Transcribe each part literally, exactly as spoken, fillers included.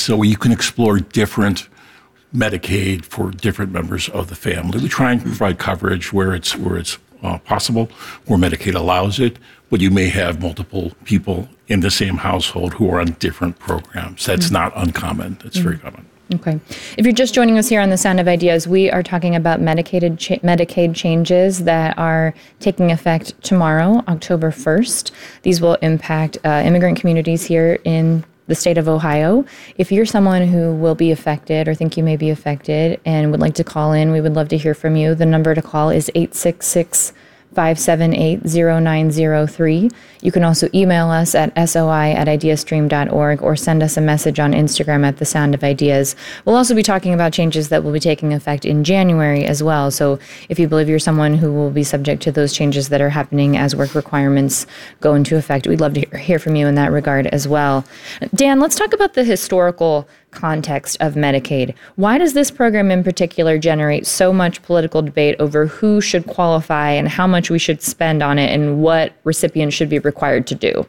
so you can explore different Medicaid for different members of the family. We try and provide coverage where it's where it's uh, possible, where Medicaid allows it, but you may have multiple people in the same household who are on different programs. That's mm-hmm. not uncommon. That's mm-hmm. very common. Okay. If you're just joining us here on The Sound of Ideas, we are talking about Medicaid cha- Medicaid changes that are taking effect tomorrow, October first. These will impact uh, immigrant communities here in the state of Ohio. If you're someone who will be affected or think you may be affected and would like to call in, we would love to hear from you. The number to call is eight six six, five seven eight, zero nine zero three. You can also email us at soi at ideastream dot org or send us a message on Instagram at The Sound of Ideas. We'll also be talking about changes that will be taking effect in January as well. So if you believe you're someone who will be subject to those changes that are happening as work requirements go into effect, we'd love to hear from you in that regard as well. Dan, let's talk about the historical context of Medicaid. Why does this program in particular generate so much political debate over who should qualify and how much we should spend on it and what recipients should be required to do?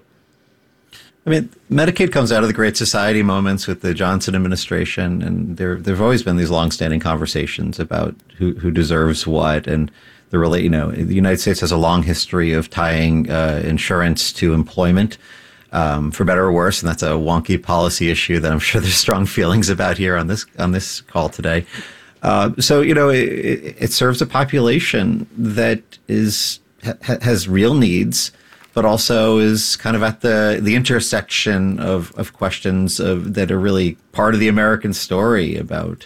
I mean, Medicaid comes out of the Great Society moments with the Johnson administration, and there there have always been these longstanding conversations about who, who deserves what, and the relate. You know, the United States has a long history of tying uh, insurance to employment. Um, for better or worse, and that's a wonky policy issue that I'm sure there's strong feelings about here on this on this call today. Uh, so, you know, it, it serves a population that is ha, has real needs, but also is kind of at the the intersection of of questions of that are really part of the American story about,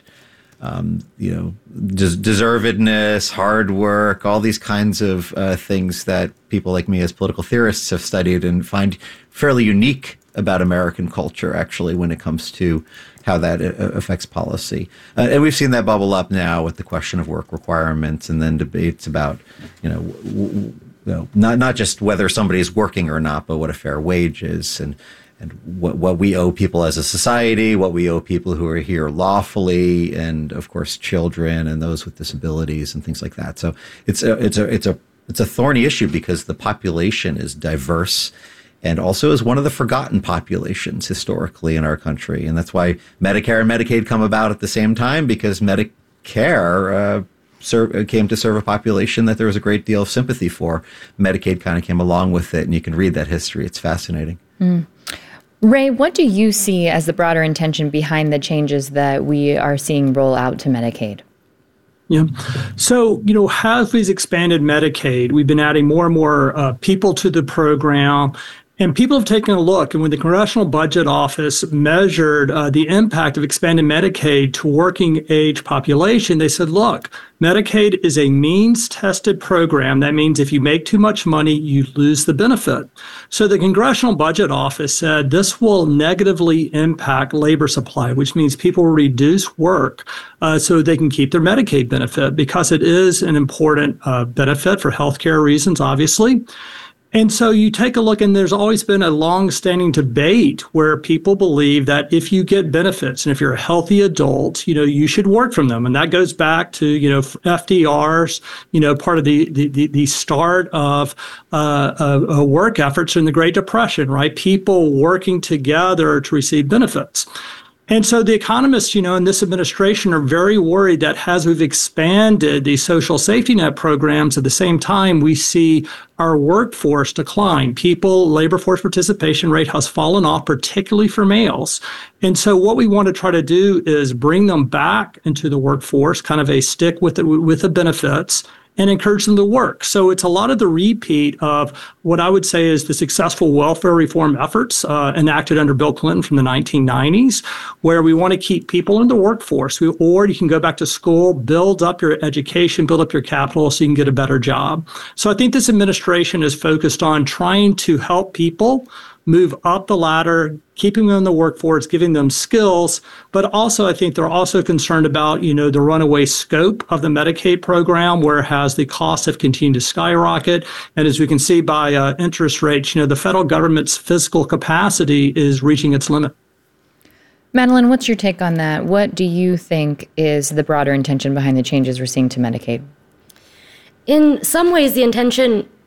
um, you know, des- deservedness, hard work, all these kinds of uh, things that people like me as political theorists have studied and find fairly unique about American culture, actually, when it comes to how that affects policy. Uh, and we've seen that bubble up now with the question of work requirements and then debates about, you know, w- w- you know not not just whether somebody is working or not, but what a fair wage is and and what, what we owe people as a society, what we owe people who are here lawfully, and of course children and those with disabilities and things like that. So it's a it's a it's a it's a thorny issue because the population is diverse and also is one of the forgotten populations historically in our country. And that's why Medicare and Medicaid come about at the same time, because Medicare uh, serve, came to serve a population that there was a great deal of sympathy for. Medicaid kind of came along with it, and you can read that history. It's fascinating. Mm. Ray, what do you see as the broader intention behind the changes that we are seeing roll out to Medicaid? Yeah. So, you know, as we've expanded Medicaid, we've been adding more and more uh, people to the program. And people have taken a look, and when the Congressional Budget Office measured uh, the impact of expanding Medicaid to working age population, they said, look, Medicaid is a means-tested program. That means if you make too much money, you lose the benefit. So the Congressional Budget Office said this will negatively impact labor supply, which means people will reduce work uh, so they can keep their Medicaid benefit, because it is an important uh, benefit for healthcare reasons, obviously. And so you take a look, and there's always been a long-standing debate where people believe that if you get benefits and if you're a healthy adult, you know, you should work from them. And that goes back to, you know, F D R's, you know, part of the the, the start of uh, uh, work efforts in the Great Depression, right? People working together to receive benefits. And so the economists, you know, in this administration are very worried that as we've expanded the social safety net programs, at the same time, we see our workforce decline. People, labor force participation rate has fallen off, particularly for males. And so what we want to try to do is bring them back into the workforce, kind of a stick with the, with the benefits, and encourage them to work. So it's a lot of the repeat of what I would say is the successful welfare reform efforts uh, enacted under Bill Clinton from the nineteen nineties, where we want to keep people in the workforce, we, or you can go back to school, build up your education, build up your capital so you can get a better job. So I think this administration is focused on trying to help people move up the ladder, keeping them in the workforce, giving them skills. But also, I think they're also concerned about, you know, the runaway scope of the Medicaid program, whereas the costs have continued to skyrocket. And as we can see by uh, interest rates, you know, the federal government's fiscal capacity is reaching its limit. Madeline, what's your take on that? What do you think is the broader intention behind the changes we're seeing to Medicaid? In some ways, the intention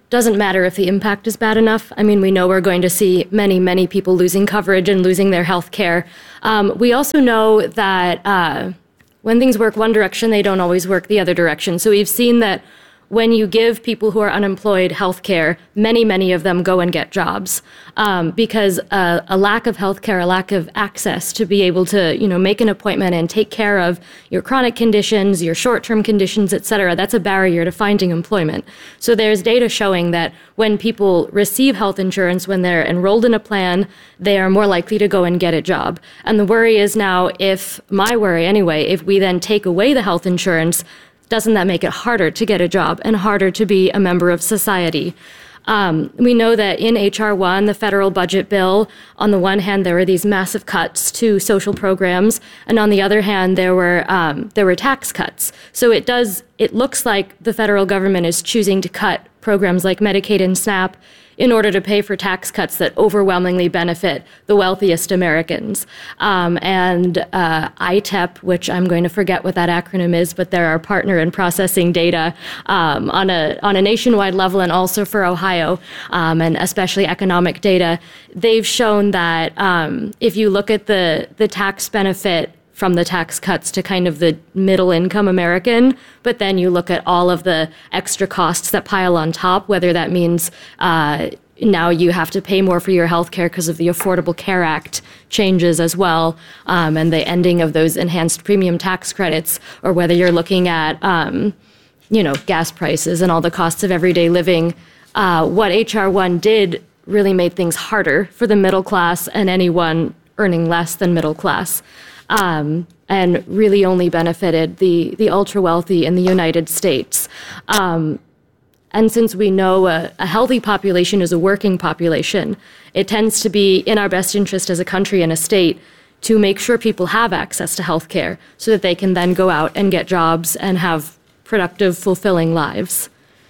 doesn't matter if the impact is bad enough. I mean, we know we're going to see many, many people losing coverage and losing their health care. Um, we also know that uh, when things work one direction, they don't always work the other direction. So we've seen that when you give people who are unemployed health care, many, many of them go and get jobs um, because uh, a lack of health care, a lack of access to be able to, you know, make an appointment and take care of your chronic conditions, your short-term conditions, et cetera, that's a barrier to finding employment. So there's data showing that when people receive health insurance, when they're enrolled in a plan, they are more likely to go and get a job. And the worry is now, if, my worry anyway, if we then take away the health insurance, doesn't that make it harder to get a job and harder to be a member of society? Um, we know that in H R one, the federal budget bill, on the one hand, there were these massive cuts to social programs, and on the other hand, there were um, there were tax cuts. So it does it looks like the federal government is choosing to cut programs like Medicaid and SNAP in order to pay for tax cuts that overwhelmingly benefit the wealthiest Americans. Um, and uh, I T E P, which I'm going to forget what that acronym is, but they're our partner in processing data um, on a on a nationwide level and also for Ohio, um, and especially economic data. They've shown that um, if you look at the the tax benefit from the tax cuts to kind of the middle income American, but then you look at all of the extra costs that pile on top, whether that means uh, now you have to pay more for your health care because of the Affordable Care Act changes as well, um, and the ending of those enhanced premium tax credits, or whether you're looking at, um, you know, gas prices and all the costs of everyday living. Uh, what H R one did really made things harder for the middle class and anyone earning less than middle class. Um, and really only benefited the, the ultra-wealthy in the United States. Um, and since we know a, a healthy population is a working population, it tends to be in our best interest as a country and a state to make sure people have access to health care so that they can then go out and get jobs and have productive, fulfilling lives.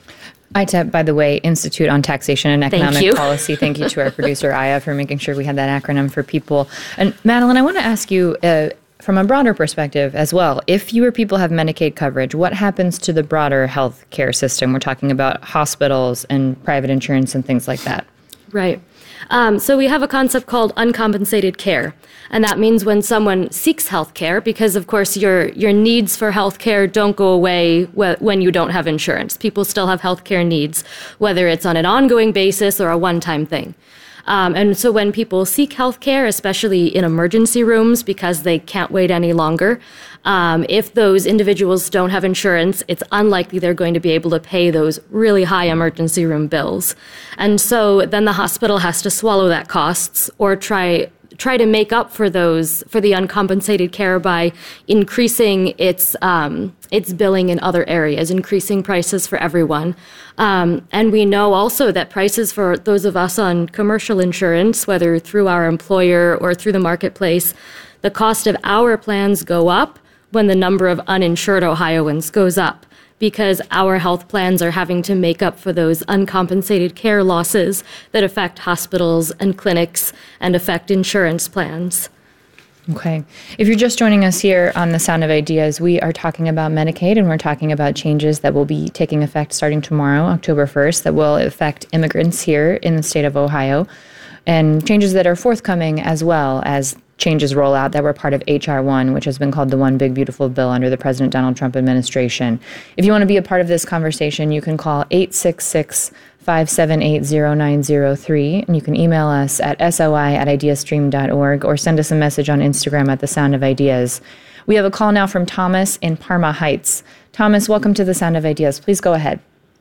I T E P, by the way, Institute on Taxation and Economic Thank you. Policy. Thank you to our producer, Aya, for making sure we had that acronym for people. And Madeline, I want to ask you, uh, from a broader perspective as well, if fewer people have Medicaid coverage, what happens to the broader health care system? We're talking about hospitals and private insurance and things like that. Right. Um, so we have a concept called uncompensated care. And that means when someone seeks health care, because of course your your needs for health care don't go away wh- when you don't have insurance. People still have health care needs, whether it's on an ongoing basis or a one-time thing. Um, and so when people seek health care, especially in emergency rooms because they can't wait any longer, um, if those individuals don't have insurance, it's unlikely they're going to be able to pay those really high emergency room bills. And so then the hospital has to swallow that costs or try try to make up for those, for the uncompensated care by increasing its um, its billing in other areas, increasing prices for everyone. Um, and we know also that prices for those of us on commercial insurance, whether through our employer or through the marketplace, the cost of our plans go up when the number of uninsured Ohioans goes up, because our health plans are having to make up for those uncompensated care losses that affect hospitals and clinics and affect insurance plans. Okay. If you're just joining us here on The Sound of Ideas, we are talking about Medicaid, and we're talking about changes that will be taking effect starting tomorrow, October first, that will affect immigrants here in the state of Ohio, and changes that are forthcoming as well as changes roll out that were part of H R one, which has been called the One Big Beautiful Bill under the President Donald Trump administration. If you want to be a part of this conversation, you can call eight six six, five seven eight, zero nine zero three, and you can email us at soi at ideastream dot org or send us a message on Instagram at The Sound of Ideas. We have a call now from Thomas in Parma Heights. Thomas, welcome to The Sound of Ideas. Please go ahead.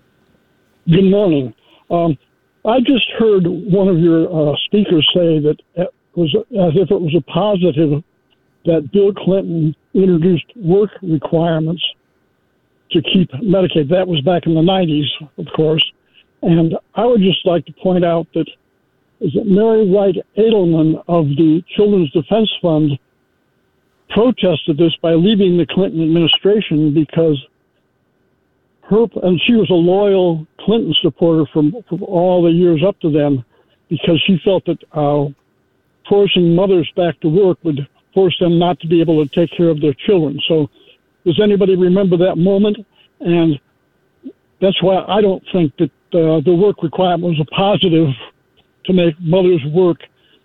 Good morning. Um, I just heard one of your uh, speakers say that it was as if it was a positive that Bill Clinton introduced work requirements to keep Medicaid. That was back in the nineties, of course. And I would just like to point out that is it Mary Wright Edelman of the Children's Defense Fund protested this by leaving the Clinton administration because her, and she was a loyal Clinton supporter from, from all the years up to then, because she felt that uh, forcing mothers back to work would force them not to be able to take care of their children. So does anybody remember that moment? And that's why I don't think that uh, the work requirement was a positive to make mothers work.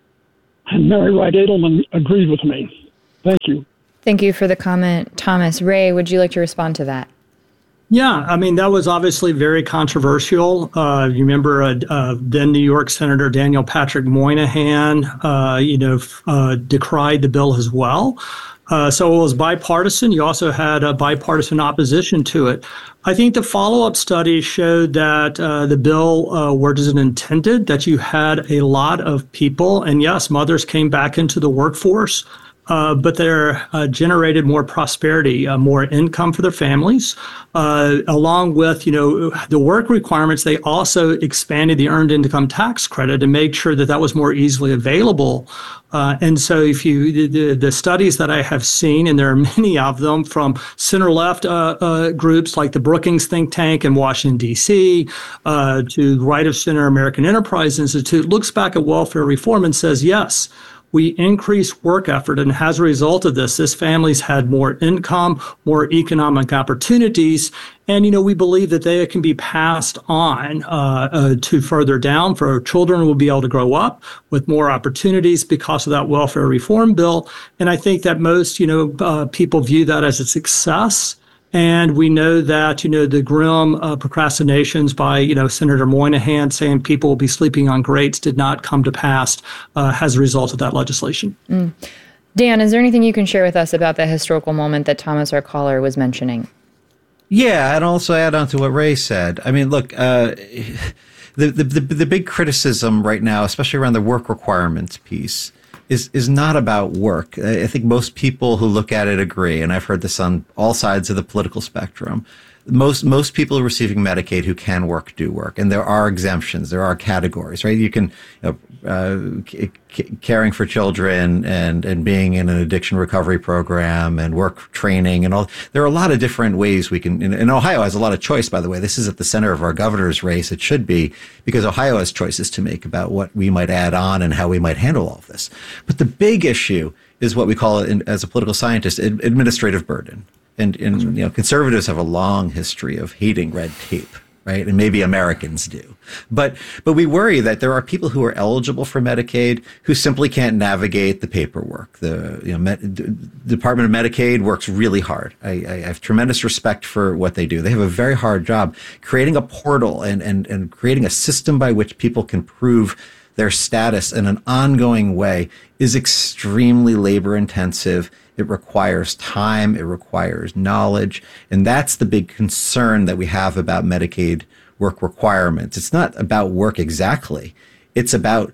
And Mary Wright Edelman agreed with me. Thank you. Thank you for the comment, Thomas. Ray, would you like to respond to that? Yeah, I mean, that was obviously very controversial. Uh, you remember uh, uh, then New York Senator Daniel Patrick Moynihan, uh, you know, uh, decried the bill as well. Uh, so it was bipartisan. You also had a bipartisan opposition to it. I think the follow-up study showed that uh, the bill uh, worked as it intended, that you had a lot of people, and yes, mothers came back into the workforce, Uh, but they're uh, generated more prosperity, uh, more income for their families, uh, along with, you know, the work requirements. They also expanded the earned income tax credit and made sure that that was more easily available. Uh, and so if you, the, the studies that I have seen, and there are many of them from center-left uh, uh, groups like the Brookings think tank in Washington, D C, uh, to right-of-center American Enterprise Institute, looks back at welfare reform and says, yes, we increased work effort, and as a result of this, this families had more income, more economic opportunities, and you know we believe that they can be passed on uh, uh, to further down. For children will be able to grow up with more opportunities because of that welfare reform bill, and I think that most you know uh, people view that as a success. And we know that, you know, the grim uh, procrastinations by, you know, Senator Moynihan saying people will be sleeping on grates did not come to pass uh, as a result of that legislation. Mm. Dan, is there anything you can share with us about the historical moment that Thomas, our caller, was mentioning? Yeah, and also add on to what Ray said. I mean, look, uh, the, the, the, the big criticism right now, especially around the work requirements piece, is is not about work. I think most people who look at it agree, and I've heard this on all sides of the political spectrum. Most most people receiving Medicaid who can work do work, and there are exemptions. There are categories, right? You can, you know, uh, c- c- caring for children and and being in an addiction recovery program and work training and all. There are a lot of different ways we can. And, and Ohio has a lot of choice, by the way. This is at the center of our governor's race. It should be, because Ohio has choices to make about what we might add on and how we might handle all of this. But the big issue is what we call it in, as a political scientist, ad- administrative burden. And, and you know, conservatives have a long history of hating red tape, right? And maybe Americans do. But but we worry that there are people who are eligible for Medicaid who simply can't navigate the paperwork. The you know, Med, the Department of Medicaid works really hard. I, I have tremendous respect for what they do. They have a very hard job creating a portal and, and, and creating a system by which people can prove their status in an ongoing way is extremely labor intensive. It requires time, it requires knowledge, and that's the big concern that we have about Medicaid work requirements. It's not about work exactly. It's about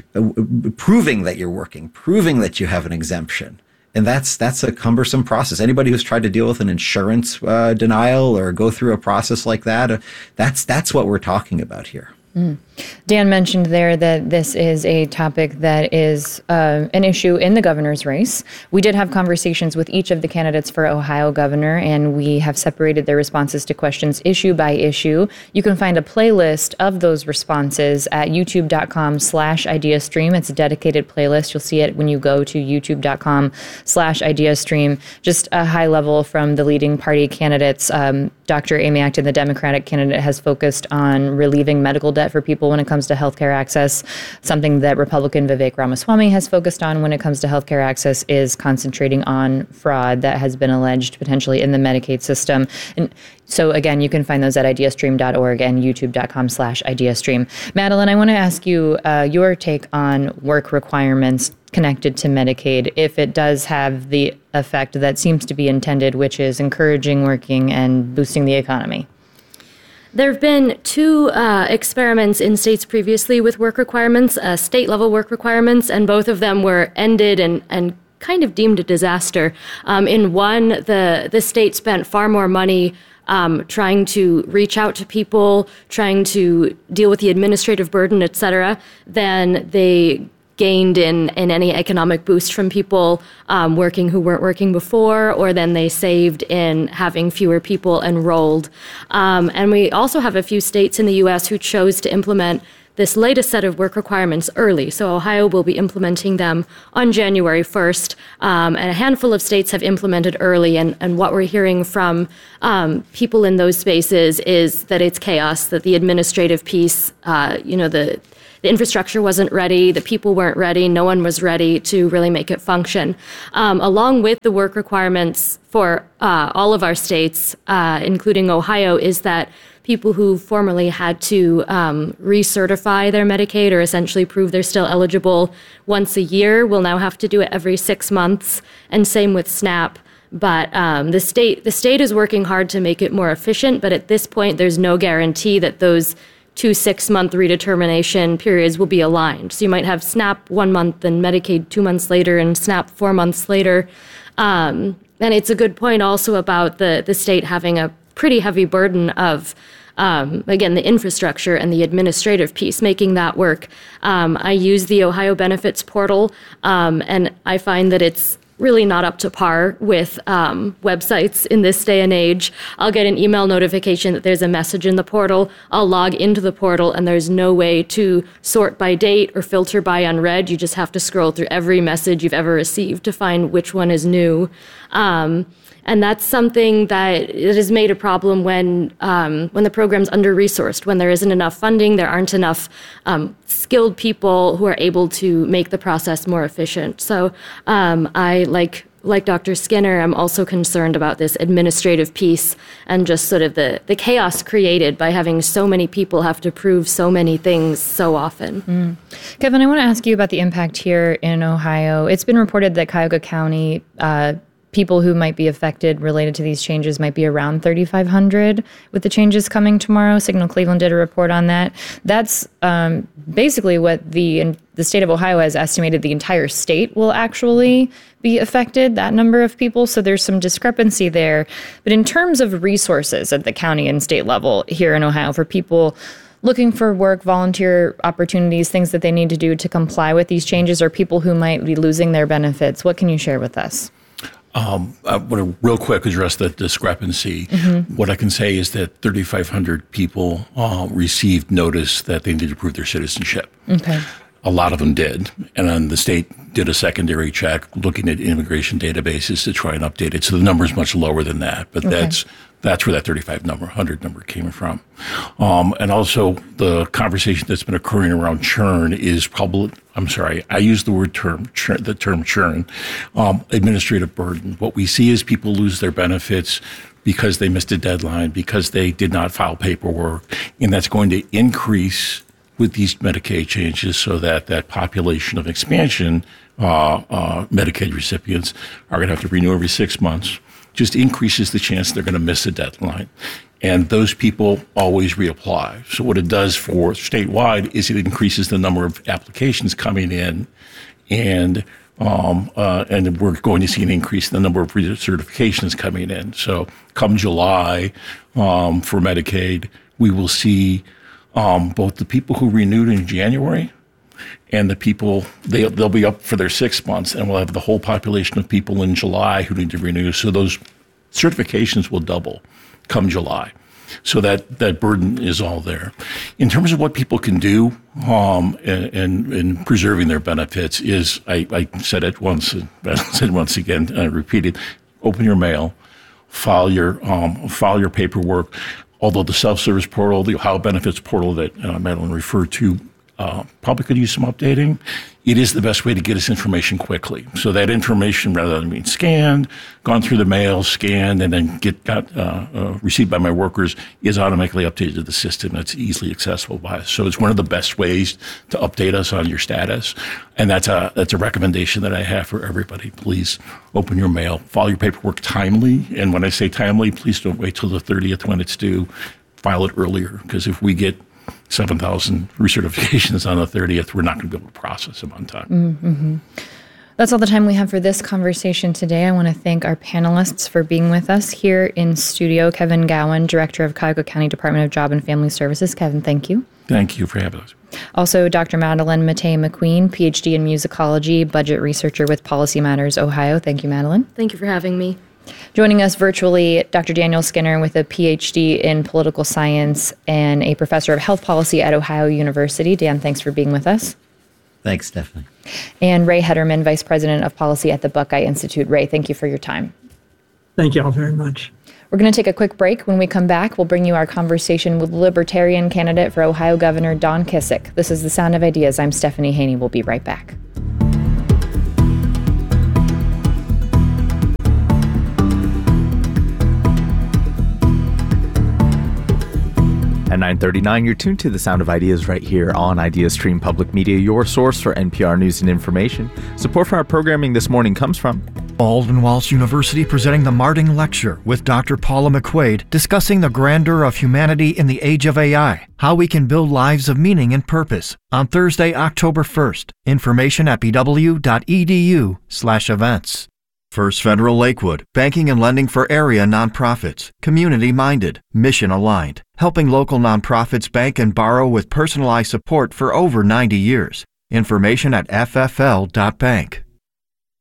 proving that you're working, proving that you have an exemption. And that's that's a cumbersome process. Anybody who's tried to deal with an insurance uh, denial or go through a process like that, uh, that's that's what we're talking about here. Mm. Dan mentioned there that this is a topic that is uh, an issue in the governor's race. We did have conversations with each of the candidates for Ohio governor, and we have separated their responses to questions issue by issue. You can find a playlist of those responses at youtube.com slash ideastream. It's a dedicated playlist. You'll see it when you go to youtube.com slash ideastream. Just a high level from the leading party candidates. Um, Doctor Amy Acton, the Democratic candidate, has focused on relieving medical debt for people when it comes to healthcare access. Something that Republican Vivek Ramaswamy has focused on when it comes to healthcare access is concentrating on fraud that has been alleged potentially in the Medicaid system. And so again, you can find those at ideastream dot org and youtube.com slash ideastream. Madeline, I want to ask you uh, your take on work requirements connected to Medicaid, if it does have the effect that seems to be intended, which is encouraging working and boosting the economy. There have been two uh, experiments in states previously with work requirements, uh, state-level work requirements, and both of them were ended and, and kind of deemed a disaster. Um, in one, the, the state spent far more money um, trying to reach out to people, trying to deal with the administrative burden, et cetera, than they gained in, in any economic boost from people um, working who weren't working before, or then they saved in having fewer people enrolled. Um, and we also have a few states in the U S who chose to implement this latest set of work requirements early. So Ohio will be implementing them on January first, um, and a handful of states have implemented early. And, and what we're hearing from um, people in those spaces is that it's chaos, that the administrative piece, uh, you know, the The infrastructure wasn't ready, the people weren't ready, no one was ready to really make it function. Um, along with the work requirements for uh, all of our states, uh, including Ohio, is that people who formerly had to um, recertify their Medicaid or essentially prove they're still eligible once a year will now have to do it every six months, and same with SNAP. But um, the state the state is working hard to make it more efficient, but at this point, there's no guarantee that those two six-month redetermination periods will be aligned. So you might have SNAP one month and Medicaid two months later and SNAP four months later. Um, and it's a good point also about the, the state having a pretty heavy burden of, um, again, the infrastructure and the administrative piece, making that work. Um, I use the Ohio Benefits Portal, um, and I find that it's really not up to par with um, websites in this day and age. I'll get an email notification that there's a message in the portal. I'll log into the portal, and there's no way to sort by date or filter by unread. You just have to scroll through every message you've ever received to find which one is new. Um, and that's something that it has made a problem when um, when the program's under-resourced, when there isn't enough funding, there aren't enough um, skilled people who are able to make the process more efficient. So um, I, like like Doctor Skinner, I'm also concerned about this administrative piece and just sort of the, the chaos created by having so many people have to prove so many things so often. Mm. Kevin, I want to ask you about the impact here in Ohio. It's been reported that Cuyahoga County uh, people who might be affected related to these changes might be around thirty-five hundred with the changes coming tomorrow. Signal Cleveland did a report on that. That's um, basically what the in, the state of Ohio has estimated the entire state will actually be affected, that number of people. So there's some discrepancy there. But in terms of resources at the county and state level here in Ohio for people looking for work, volunteer opportunities, things that they need to do to comply with these changes, or people who might be losing their benefits, what can you share with us? Um, I want to real quick address that discrepancy. Mm-hmm. What I can say is that thirty-five hundred people uh, received notice that they needed to prove their citizenship. Okay. A lot of them did. And then the state did a secondary check looking at immigration databases to try and update it. So the number is much lower than that. But okay. that's that's where that thirty-five number, one hundred number came from. Um, and also the conversation that's been occurring around churn is probably, I'm sorry, I use the word term, churn, the term churn, um, administrative burden. What we see is people lose their benefits because they missed a deadline, because they did not file paperwork. And that's going to increase with these Medicaid changes so that that population of expansion uh, uh, Medicaid recipients are going to have to renew every six months. Just increases the chance they're going to miss a deadline. And those people always reapply. So what it does for statewide is it increases the number of applications coming in, and um, uh, and we're going to see an increase in the number of recertifications coming in. So come July um, for Medicaid, we will see um, both the people who renewed in January and the people, they, they'll be up for their six months, and we'll have the whole population of people in July who need to renew. So those certifications will double come July. So that, that burden is all there. In terms of what people can do um, in, in, in preserving their benefits is, I, I said it once, I said it once again, I repeat it, open your mail, file your, um, file your paperwork. Although the self-service portal, the Ohio Benefits Portal that uh, Madeline referred to, Uh, probably could use some updating. It is the best way to get us information quickly. So that information, rather than being scanned, gone through the mail, scanned, and then get got uh, uh, received by my workers, is automatically updated to the system. That's easily accessible by us. So it's one of the best ways to update us on your status, and that's a that's a recommendation that I have for everybody. Please open your mail, file your paperwork timely, and when I say timely, please don't wait till the thirtieth when it's due. File it earlier, because if we get seven thousand recertifications on the thirtieth, we're not going to be able to process them on time. Mm-hmm. That's all the time we have for this conversation today. I want to thank our panelists for being with us here in studio. Kevin Gowan, Director of Cuyahoga County Department of Job and Family Services. Kevin, thank you. Thank you for having us. Also, Doctor Madeline Matei McQueen, P H D in musicology, budget researcher with Policy Matters Ohio. Thank you, Madeline. Thank you for having me. Joining us virtually, Doctor Daniel Skinner with a P H D in political science and a professor of health policy at Ohio University. Dan, thanks for being with us. Thanks, Stephanie. And Ray Hederman, Vice President of Policy at the Buckeye Institute. Ray, thank you for your time. Thank you all very much. We're going to take a quick break. When we come back, we'll bring you our conversation with Libertarian candidate for Ohio Governor Don Kissick. This is The Sound of Ideas. I'm Stephanie Haney. We'll be right back. At nine thirty-nine, you're tuned to The Sound of Ideas right here on IdeaStream Public Media, your source for N P R news and information. Support for our programming this morning comes from Baldwin Wallace University presenting the Marting Lecture with Doctor Paula McQuaid discussing the grandeur of humanity in the age of A I, how we can build lives of meaning and purpose on Thursday, October first. Information at bw.edu slash events. First Federal Lakewood, banking and lending for area nonprofits, community-minded, mission-aligned, helping local nonprofits bank and borrow with personalized support for over ninety years. Information at f f l dot bank.